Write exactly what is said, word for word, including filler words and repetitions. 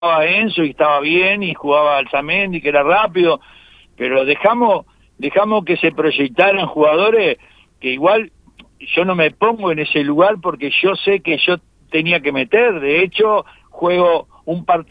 jugaba Enzo y estaba bien, y jugaba Alzamendi, que era rápido, pero dejamos, dejamos que se proyectaran jugadores que igual yo no me pongo en ese lugar porque yo sé que yo tenía que meter. De hecho, juego un partido